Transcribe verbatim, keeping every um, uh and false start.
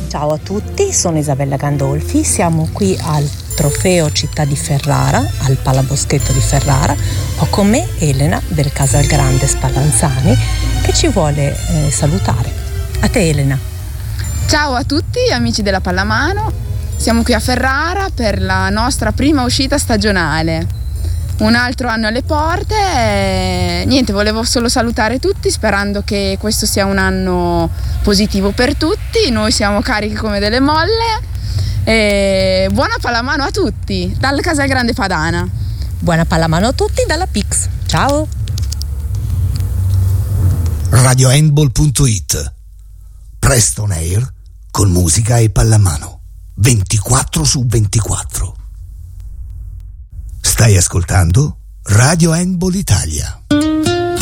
Ciao a tutti, sono Isabella Gandolfi, siamo qui al Trofeo Città di Ferrara, al Palaboschetto di Ferrara. Ho con me Elena del Casalgrande Spallanzani che ci vuole eh, salutare. A te Elena. Ciao a tutti amici della Pallamano, siamo qui a Ferrara per la nostra prima uscita stagionale. Un altro anno alle porte e niente, volevo solo salutare tutti sperando che questo sia un anno positivo per tutti. Noi siamo carichi come delle molle e buona pallamano a tutti dal Casalgrande Padana. Buona pallamano a tutti dalla Pix. Ciao. radio handball punto it. Presto on air con musica e pallamano ventiquattro su ventiquattro. Stai ascoltando Radio Handball Italia.